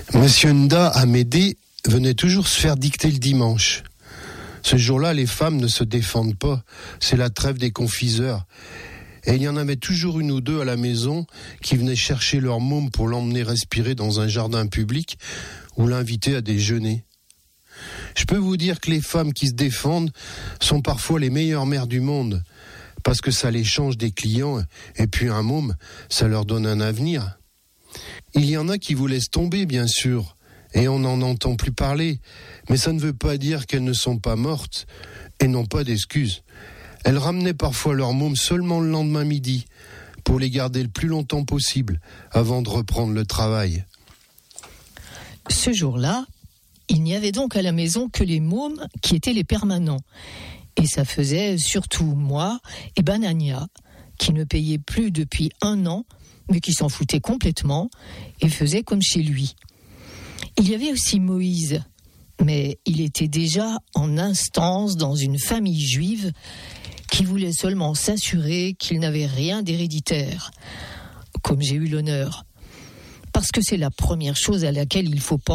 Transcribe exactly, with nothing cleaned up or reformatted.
Monsieur Nda Amédée venait toujours se faire dicter le dimanche. Ce jour-là, les femmes ne se défendent pas. C'est la trêve des confiseurs. Et il y en avait toujours une ou deux à la maison qui venaient chercher leur môme pour l'emmener respirer dans un jardin public ou l'inviter à déjeuner. Je peux vous dire que les femmes qui se défendent sont parfois les meilleures mères du monde, parce que ça les change des clients, et puis un môme, ça leur donne un avenir. Il y en a qui vous laissent tomber, bien sûr, et on n'en entend plus parler, mais ça ne veut pas dire qu'elles ne sont pas mortes et n'ont pas d'excuses. Elles ramenaient parfois leurs mômes seulement le lendemain midi, pour les garder le plus longtemps possible, avant de reprendre le travail. Ce jour-là, il n'y avait donc à la maison que les mômes qui étaient les permanents. Et ça faisait surtout moi et Banania, qui ne payait plus depuis un an, mais qui s'en foutait complètement et faisait comme chez lui. Il y avait aussi Moïse, mais il était déjà en instance dans une famille juive qui voulait seulement s'assurer qu'il n'avait rien d'héréditaire, comme j'ai eu l'honneur. Parce que c'est la première chose à laquelle il faut penser.